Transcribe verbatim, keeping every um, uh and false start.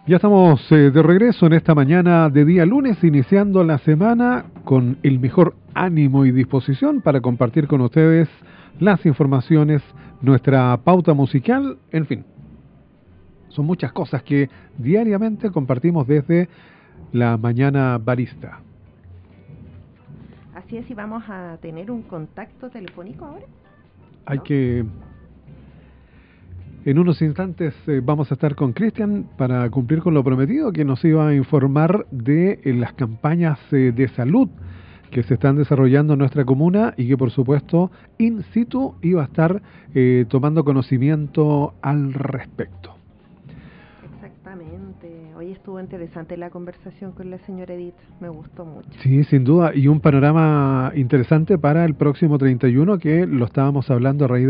Ya estamos eh, de regreso en esta mañana de día lunes, iniciando la semana con el mejor ánimo y disposición para compartir con ustedes las informaciones, nuestra pauta musical, en fin. Son muchas cosas que diariamente compartimos desde la mañana barista. Así es, y vamos a tener un contacto telefónico ahora. Hay ¿No? que... En unos instantes eh, vamos a estar con Cristian para cumplir con lo prometido, que nos iba a informar de eh, las campañas eh, de salud que se están desarrollando en nuestra comuna y que por supuesto in situ iba a estar eh, tomando conocimiento al respecto. Exactamente. Hoy estuvo interesante la conversación con la señora Edith, me gustó mucho. Sí, sin duda, y un panorama interesante para el próximo treinta y uno, que lo estábamos hablando a raíz de